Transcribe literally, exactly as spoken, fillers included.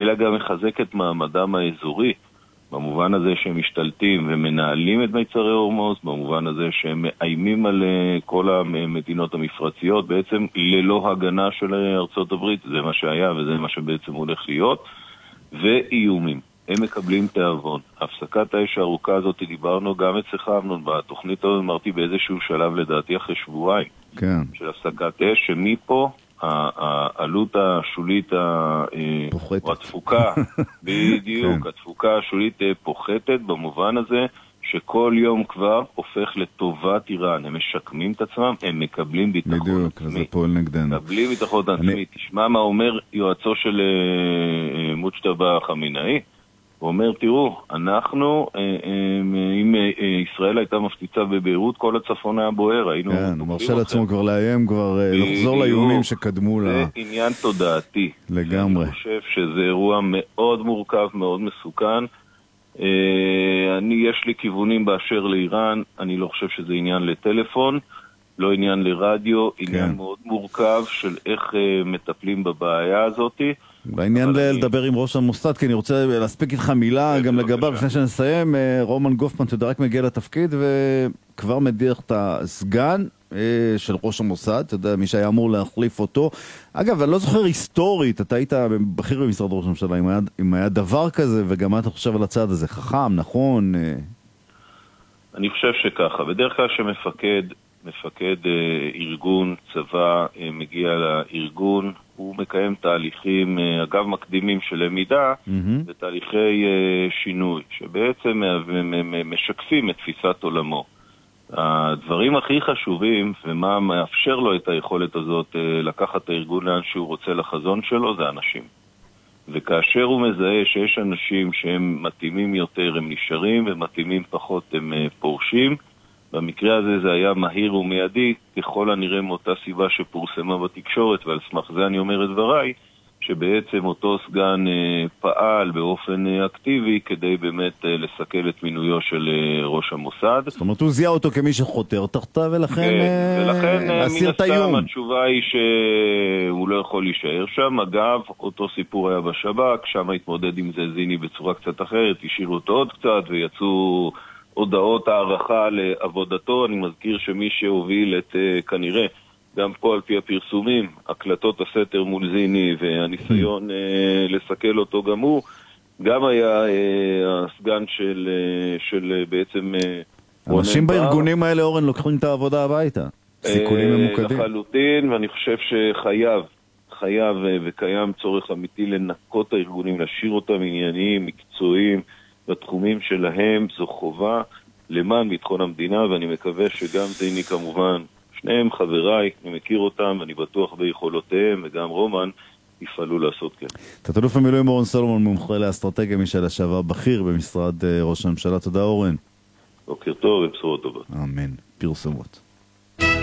אלא גם מחזק את מעמדם האזורי, במובן הזה שהם משתלטים ומנהלים את מיצרי הורמוז, במובן הזה שהם מאיימים על כל המדינות המפרציות, בעצם ללא הגנה של ארצות הברית, זה מה שהיה וזה מה שבעצם הולך להיות, ואיומים. הם מקבלים תיאבון. הפסקת האש הארוכה הזאת, דיברנו גם אצלך, אמנון, בתוכנית הזאת אמרתי באיזשהו שלב, לדעתי אחרי שבועיים, כן. של הפסקת אש, שמפה העלות השולית או התפוקה, בדיוק, התפוקה השולית פוחתת במובן הזה שכל יום כבר הופך לטובת איראן. הם משקמים את עצמם, הם מקבלים ביטחון בדיוק, עצמי. זה פועל נגדנו. מקבלים ביטחון עצמי. תשמע מה אומר יועצו של מוג'טבא חמינאי. הוא אומר, תראו, אנחנו, אם ישראל הייתה מפציצה בביירות, כל הצפון היה בוער, היינו... כן, הוא מרשה לעצמו כבר לאיים, כבר לחזור לאיומים שקדמו לה... זה עניין תודעתי. לגמרי. אני חושב שזה אירוע מאוד מורכב, מאוד מסוכן. אני, יש לי כיוונים באשר לאיראן, אני לא חושב שזה עניין לטלפון, לא עניין לרדיו, עניין מאוד מורכב של איך מטפלים בבעיה הזאת. בעניין לדבר עם ראש המוסד, כי אני רוצה להספיק איתך מילה גם לגביו לפני שנסיים. רומן גופמן, אתה יודע, רק מגיע לתפקיד וכבר מדיח את הסגן של ראש המוסד, אתה יודע, מי שהיה אמור להחליף אותו. אגב, אני לא זוכר היסטורית, אתה היית בכיר במשרד ראש הממשלה, אם היה, אם היה דבר כזה, וגם מה אתה חושב על הצעד הזה? חכם, נכון? אני חושב שככה, בדרך כלל שמפקד מפקד ארגון, צבא, מגיע לארגון, הוא מקיים תהליכים, אגב מקדימים של למידה, mm-hmm. ותהליכי שינוי, שבעצם משקפים את תפיסת עולמו. הדברים הכי חשובים, ומה מאפשר לו את היכולת הזאת לקחת את הארגון לאן שהוא רוצה לחזון שלו, זה אנשים. וכאשר הוא מזהה שיש אנשים שהם מתאימים יותר, הם נשארים, ומתאימים פחות, הם פורשים, במקרה הזה זה היה מהיר ומיידי, ככל הנראה מאותה סיבה שפורסמה בתקשורת, ועל סמך זה אני אומר את דבריי, שבעצם אותו סגן אה, פעל באופן אה, אקטיבי כדי באמת אה, לסכל את מינויו של אה, ראש המוסד. זאת אומרת, הוא זיהה אותו כמי שחותר תחתיו, ולכן, כן, ולכן אה, מן הסתם התשובה היא שהוא לא יכול להישאר שם. אגב, אותו סיפור היה בשב"כ, שם התמודד עם זה זיני בצורה קצת אחרת, השאירו אותו עוד קצת ויצאו הודעות הערכה לעבודתו. אני מזכיר שמי שהוביל את uh, כנראה, גם פה על פי הפרסומים, הקלטות הסתר מול זיני והניסיון uh, לסכל אותו גם הוא, גם היה uh, הסגן של, uh, של uh, בעצם... Uh, אנשים בארגונים האלה, אורן, לוקחים את העבודה הביתה. סיכונים ממוקדים. לחלוטין, ואני חושב שחייב, חייב uh, וקיים צורך אמיתי לנקות הארגונים, להשאיר אותם ענייניים, מקצועיים, בתחומים שלהם. זו חובה למען ביטחון המדינה, ואני מקווה שגם זיני כמובן, שניהם חבריי, אני מכיר אותם, ואני בטוח ביכולותיהם, וגם רומן, יפעלו לעשות כן. תת-אלוף המילואים אורן סולומון, מומחה לאסטרטגיה, מי לשעבר בכיר במשרד ראש הממשלה. תודה אורן. בוקר טוב ובשורות טובות. אמן. פרסומות.